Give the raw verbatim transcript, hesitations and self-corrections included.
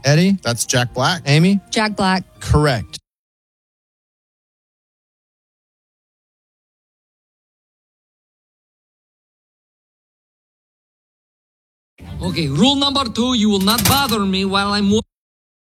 Eddie? That's Jack Black. Amy? Jack Black. Correct. Okay, rule number two, you will not bother me while I'm